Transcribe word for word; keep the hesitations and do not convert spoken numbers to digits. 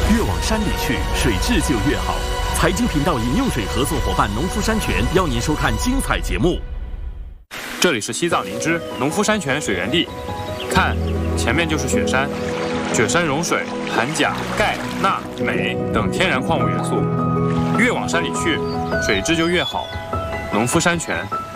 越往山里去，水质就越好。财经频道饮用水合作伙伴农夫山泉邀您收看精彩节目。 这里是西藏林芝农夫山泉水源地，看，前面就是雪山。雪山融水含钾、钙、钠、镁等天然矿物元素，越往山里去，水质就越好。农夫山泉。